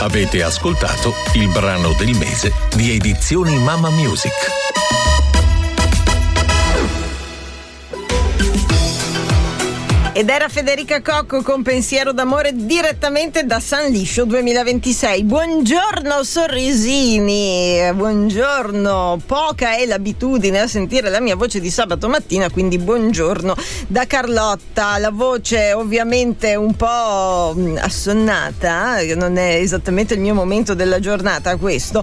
Avete ascoltato il brano del mese di Edizioni Mamma Music. Ed era Federica Cocco con Pensiero d'amore direttamente da San Liscio 2026. Buongiorno sorrisini, buongiorno. Poca è l'abitudine a sentire la mia voce di sabato mattina, quindi buongiorno da Carlotta. La voce ovviamente un po' assonnata, non è esattamente il mio momento della giornata questo,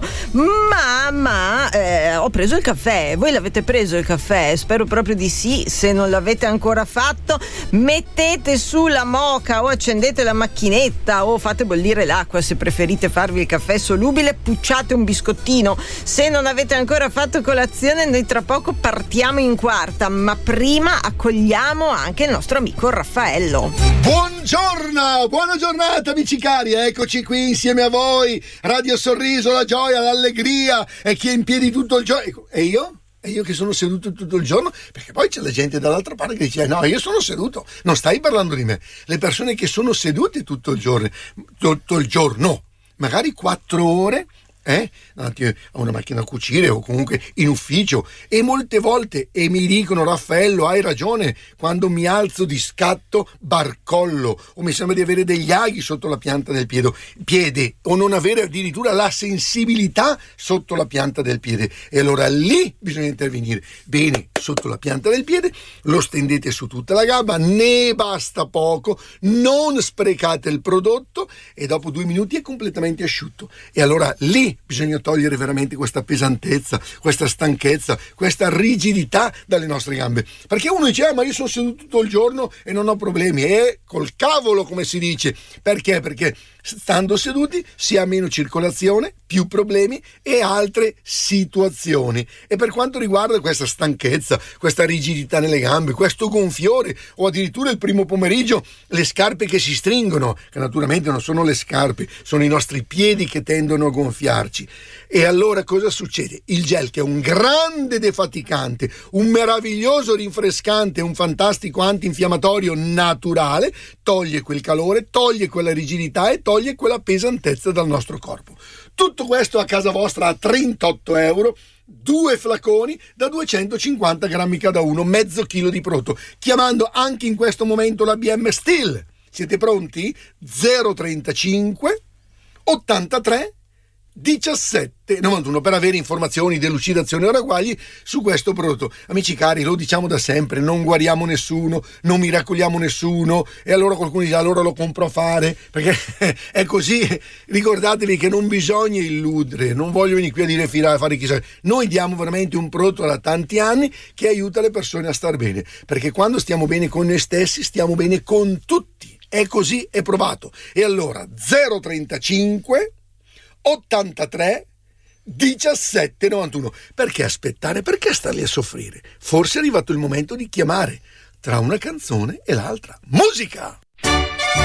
ma ho preso il caffè. Voi l'avete preso il caffè? Spero proprio di sì. Se non l'avete ancora fatto, mettete su la moka o accendete la macchinetta o fate bollire l'acqua se preferite farvi il caffè solubile, pucciate un biscottino. Se non avete ancora fatto colazione, noi tra poco partiamo in quarta, ma prima accogliamo anche il nostro amico Raffaello. Buongiorno, buona giornata amici cari, eccoci qui insieme a voi, Radio Sorriso, la gioia, l'allegria e chi è in piedi tutto il giorno. E io? E io che sono seduto tutto il giorno, perché poi c'è la gente dall'altra parte che dice no, io sono seduto, non stai parlando di me. Le persone che sono sedute tutto il giorno, magari 4 ore davanti a una macchina a cucire o comunque in ufficio, e molte volte, e mi dicono Raffaello hai ragione, quando mi alzo di scatto barcollo o mi sembra di avere degli aghi sotto la pianta del piede o non avere addirittura la sensibilità sotto la pianta del piede, e allora lì bisogna intervenire. Bene, sotto la pianta del piede lo stendete su tutta la gamba, ne basta poco, non sprecate il prodotto e dopo 2 minuti è completamente asciutto, e allora lì bisogna togliere veramente questa pesantezza, questa stanchezza, questa rigidità dalle nostre gambe, perché uno dice ma io sono seduto tutto il giorno e non ho problemi, e col cavolo come si dice. Perché stando seduti si ha meno circolazione, più problemi e altre situazioni. E per quanto riguarda questa stanchezza, questa rigidità nelle gambe, questo gonfiore o addirittura il primo pomeriggio le scarpe che si stringono, che naturalmente non sono le scarpe, sono i nostri piedi che tendono a gonfiarci, e allora cosa succede? Il gel, che è un grande defaticante, un meraviglioso rinfrescante, un fantastico antinfiammatorio naturale, toglie quel calore, toglie quella rigidità e toglie quella pesantezza dal nostro corpo. Tutto questo a casa vostra a 38 euro, 2 flaconi da 250 grammi cada uno, mezzo chilo di prodotto, chiamando anche in questo momento la BM Steel. Siete pronti? 035 83 17 91 per avere informazioni, delucidazioni o ragguagli su questo prodotto. Amici cari, lo diciamo da sempre, non guariamo nessuno, non miracoliamo nessuno, e allora qualcuno dice allora lo compro a fare, perché è così. Ricordatevi che non bisogna illudere, non voglio venire qui a dire fare chissà. Noi diamo veramente un prodotto da tanti anni che aiuta le persone a star bene, perché quando stiamo bene con noi stessi stiamo bene con tutti, è così, è provato. E allora 035 83 17 91. Perché aspettare? Perché starli a soffrire? Forse è arrivato il momento di chiamare tra una canzone e l'altra. Musica!